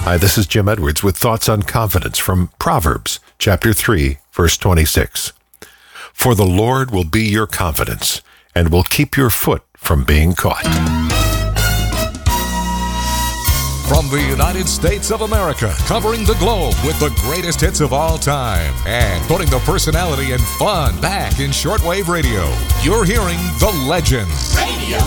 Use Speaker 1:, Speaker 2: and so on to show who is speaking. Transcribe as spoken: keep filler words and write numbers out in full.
Speaker 1: Hi, this is Jim Edwards with thoughts on confidence from Proverbs chapter three, verse twenty-six. For the Lord will be your confidence and will keep your foot from being caught.
Speaker 2: From the United States of America, covering the globe with the greatest hits of all time and putting the personality and fun back in shortwave radio, you're hearing The Legends.
Speaker 3: Radio.